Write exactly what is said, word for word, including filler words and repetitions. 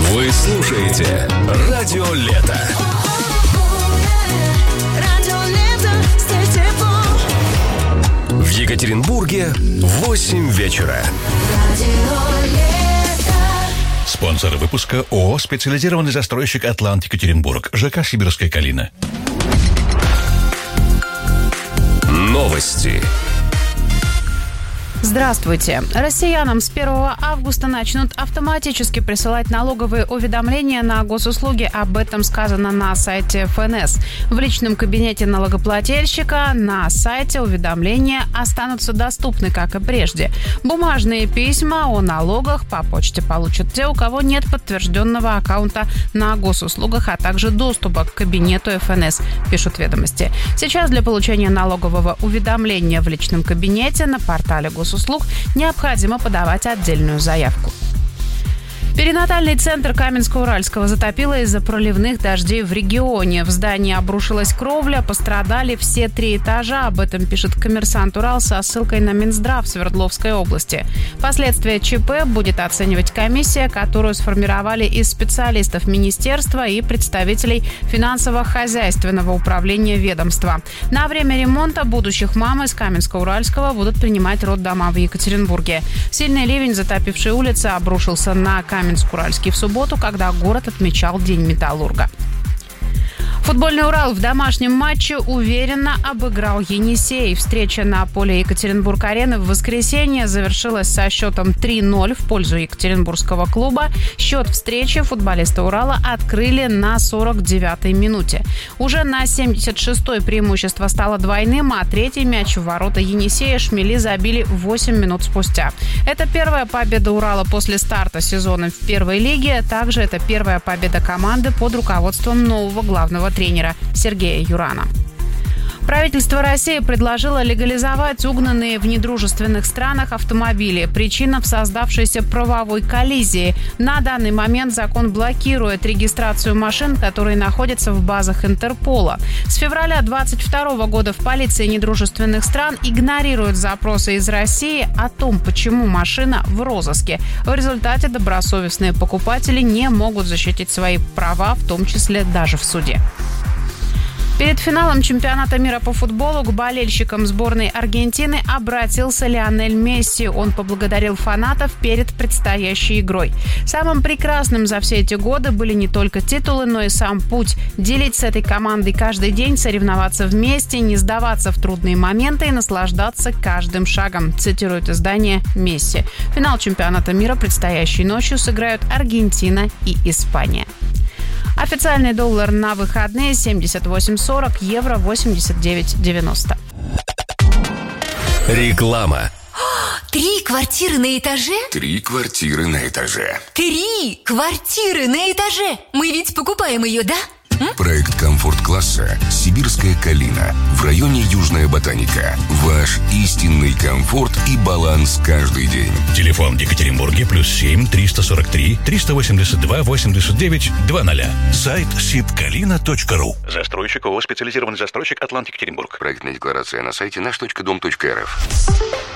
Вы слушаете Радио Лето. В Екатеринбурге восемь вечера. Спонсор выпуска ООО «Специализированный застройщик Атлант Екатеринбург», ЖК «Сибирская Калина». Новости. Здравствуйте. Россиянам с первого августа начнут автоматически присылать налоговые уведомления на госуслуги. Об этом сказано на сайте эф эн эс. В личном кабинете налогоплательщика на сайте уведомления останутся доступны, как и прежде. Бумажные письма о налогах по почте получат те, у кого нет подтвержденного аккаунта на госуслугах, а также доступа к кабинету эф эн эс, пишут «Ведомости». Сейчас для получения налогового уведомления в личном кабинете на портале госуслуг необходимо подавать отдельную заявку. Перинатальный центр Каменска-Уральского затопило из-за проливных дождей в регионе. В здании обрушилась кровля, пострадали все три этажа. Об этом пишет «Коммерсант Урал» со ссылкой на Минздрав Свердловской области. Последствия ЧП будет оценивать комиссия, которую сформировали из специалистов министерства и представителей финансово-хозяйственного управления ведомства. На время ремонта будущих мам из Каменска-Уральского будут принимать роддома в Екатеринбурге. Сильный ливень, затопивший улицы, обрушился на Каменск Каменск-Уральский в субботу, когда город отмечал День металлурга. Футбольный «Урал» в домашнем матче уверенно обыграл «Енисей». Встреча на поле Екатеринбург-арены в воскресенье завершилась со счетом три ноль в пользу екатеринбургского клуба. Счет встречи футболисты «Урала» открыли на сорок девятой минуте. Уже на семьдесят шестой преимущество стало двойным, а третий мяч в ворота «Енисея» шмели забили восемь минут спустя. Это первая победа «Урала» после старта сезона в первой лиге. Также это первая победа команды под руководством нового главного тренера Сергея Юрана. Правительство России предложило легализовать угнанные в недружественных странах автомобили. Причина в создавшейся правовой коллизии. На данный момент закон блокирует регистрацию машин, которые находятся в базах Интерпола. С февраля двадцать второго года в полиции недружественных стран игнорируют запросы из России о том, почему машина в розыске. В результате добросовестные покупатели не могут защитить свои права, в том числе даже в суде. Перед финалом чемпионата мира по футболу к болельщикам сборной Аргентины обратился Лионель Месси. Он поблагодарил фанатов перед предстоящей игрой. Самым прекрасным за все эти годы были не только титулы, но и сам путь. Делить с этой командой каждый день, соревноваться вместе, не сдаваться в трудные моменты и наслаждаться каждым шагом, цитирует издание «Месси». Финал чемпионата мира предстоящей ночью сыграют Аргентина и Испания. Официальный доллар на выходные семьдесят восемь сорок, евро восемьдесят девять девяносто. Реклама. Три квартиры на этаже? Три квартиры на этаже. Три квартиры на этаже! Мы ведь покупаем ее, да? М? Проект комфорт-класса «Сибирская Калина» в районе Южная Ботаника. Ваш истинный комфорт и баланс каждый день. Телефон в Екатеринбурге плюс семь триста сорок три триста восемьдесят два восемьдесят девять двадцать. Сайт сибкалина точка ру. Застройщик ООО «Специализированный застройщик Атлант Екатеринбург». Проектная декларация на сайте наш точка дом точка эр эф.